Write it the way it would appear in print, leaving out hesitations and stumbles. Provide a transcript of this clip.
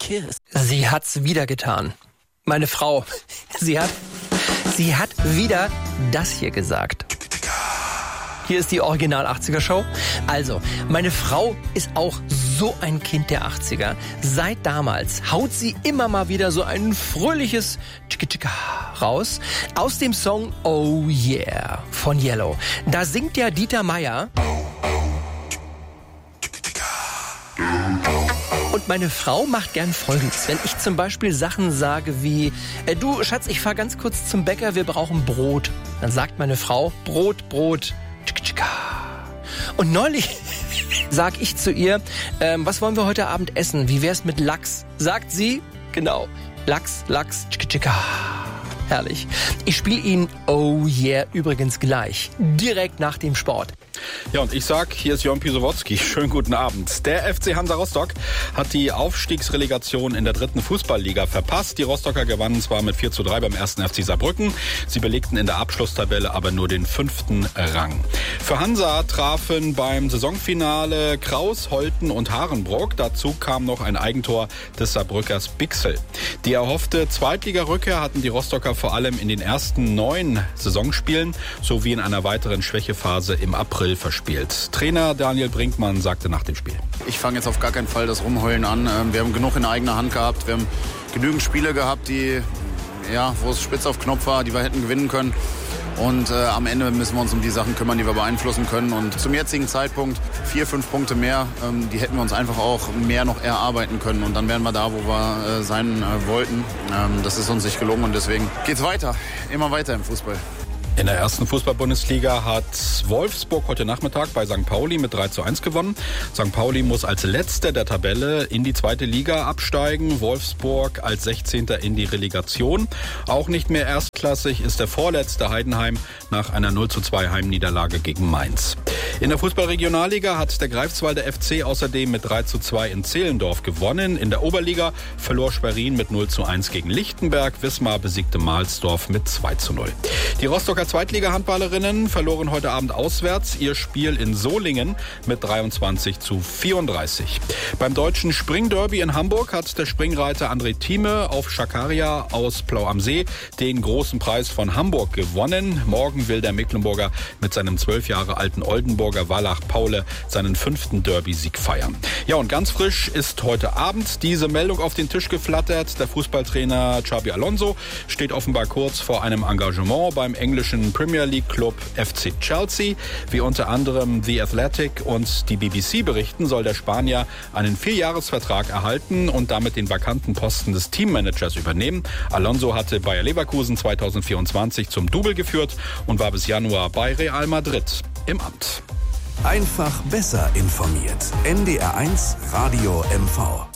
kiss. Sie hat's wieder getan. Meine Frau, sie hat wieder das hier gesagt. Hier ist die Original 80er Show. Also, meine Frau ist auch so ein Kind der 80er. Seit damals haut sie immer mal wieder so ein fröhliches Tschicka raus aus dem Song Oh Yeah von Yellow. Da singt ja Dieter Meier. Und meine Frau macht gern Folgendes. Wenn ich zum Beispiel Sachen sage wie, du Schatz, ich fahr ganz kurz zum Bäcker, wir brauchen Brot. Dann sagt meine Frau, Brot, Brot. Und neulich sag ich zu ihr, was wollen wir heute Abend essen? Wie wär's mit Lachs? Sagt sie, genau, Lachs, herrlich. Ich spiele Ihnen Oh Yeah übrigens gleich, direkt nach dem Sport. Ja, und ich sag, hier ist Jörn Pisowotzki. Schönen guten Abend. Der FC Hansa Rostock hat die Aufstiegsrelegation in der 3. Fußballliga verpasst. Die Rostocker gewannen zwar mit 4:3 beim 1. FC Saarbrücken. Sie belegten in der Abschlusstabelle aber nur den 5. Rang. Für Hansa trafen beim Saisonfinale Kraus, Holten und Harenbrock. Dazu kam noch ein Eigentor des Saarbrückers Bixel. Die erhoffte Zweitligarückkehr hatten die Rostocker vor allem in den ersten 9 Saisonspielen sowie in einer weiteren Schwächephase im April verspielt. Trainer Daniel Brinkmann sagte nach dem Spiel: Ich fange jetzt auf gar keinen Fall das Rumheulen an. Wir haben genug in eigener Hand gehabt. Wir haben genügend Spiele gehabt, wo es spitz auf Knopf war, die wir hätten gewinnen können. Und am Ende müssen wir uns um die Sachen kümmern, die wir beeinflussen können. Und zum jetzigen Zeitpunkt 4-5 Punkte mehr, die hätten wir uns einfach auch mehr noch erarbeiten können. Und dann wären wir da, wo wir sein wollten. Das ist uns nicht gelungen und deswegen geht's weiter. Immer weiter im Fußball. In der 1. Fußball-Bundesliga hat Wolfsburg heute Nachmittag bei St. Pauli mit 3:1 gewonnen. St. Pauli muss als Letzter der Tabelle in die 2. Liga absteigen. Wolfsburg als 16. in die Relegation. Auch nicht mehr erstklassig ist der vorletzte Heidenheim nach einer 0:2 Heimniederlage gegen Mainz. In der Fußball-Regionalliga hat der Greifswalder FC außerdem mit 3:2 in Zehlendorf gewonnen. In der Oberliga verlor Schwerin mit 0:1 gegen Lichtenberg. Wismar besiegte Mahlsdorf mit 2:0. Die Rostocker Zweitliga-Handballerinnen verloren heute Abend auswärts ihr Spiel in Solingen mit 23:34. Beim deutschen Springderby in Hamburg hat der Springreiter André Thieme auf Schakaria aus Plau am See den großen Preis von Hamburg gewonnen. Morgen will der Mecklenburger mit seinem 12 Jahre alten Oldenburger Wallach Paule seinen 5. Derby-Sieg feiern. Ja, und ganz frisch ist heute Abend diese Meldung auf den Tisch geflattert. Der Fußballtrainer Xabi Alonso steht offenbar kurz vor einem Engagement beim englischen Premier League Club FC Chelsea. Wie unter anderem The Athletic und die BBC berichten, soll der Spanier einen 4-Jahres-Vertrag erhalten und damit den vakanten Posten des Teammanagers übernehmen. Alonso hatte Bayer Leverkusen 2024 zum Double geführt und war bis Januar bei Real Madrid im Amt. Einfach besser informiert. NDR 1 Radio MV.